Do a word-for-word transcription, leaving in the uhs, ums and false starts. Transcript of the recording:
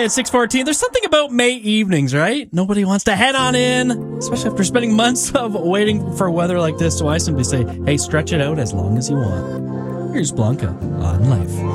at six fourteen. There's something about May evenings, right? Nobody wants to head on in, especially after spending months of waiting for weather like this. So I simply say, hey, stretch it out as long as you want. Here's Blanca on Life.